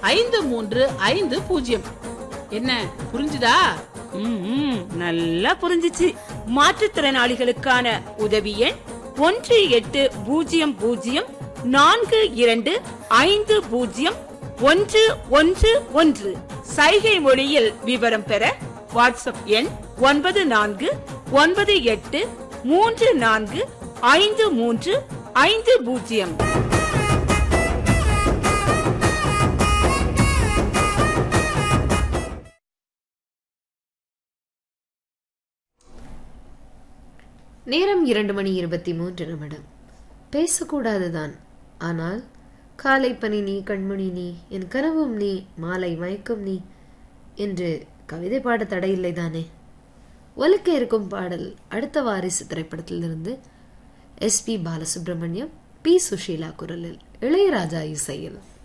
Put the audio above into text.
5350. என்ன புரிஞ்சுதா? நல்லா புரிஞ்சிச்சு. மாற்றுத்திறனாளிகளுக்கான உதவி எண் 1842505111. சைகை மொழியில் விவரம் பெற வாட்ஸ்அப் எண் 94345350. நேரம் 2:23. பேசக்கூடாதுதான், ஆனால் காலை பனி நீ, கண்மணி நீ, என் கனவும் நீ, மாலை மயக்கும் நீ என்று கவிதை பாட தடையில்லை தானே. ஒலிக்க இருக்கும் பாடல் அடுத்த வாரிசு திரைப்படத்திலிருந்து SP பாலசுப்ரமணியம், P சுஷீலா குரலில், இளையராஜா இசையில்.